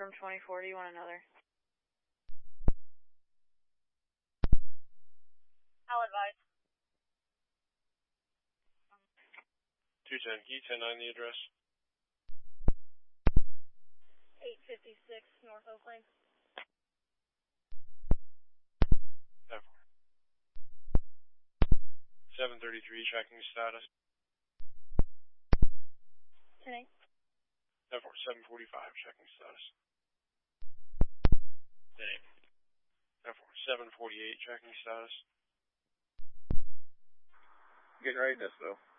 from 24. Do you want another? I'll advise. 210, can you 10-9 the address? 856 North Oakland. 733, checking status. 10-8. 745, checking status. 748, checking status. Getting ready, Dispo.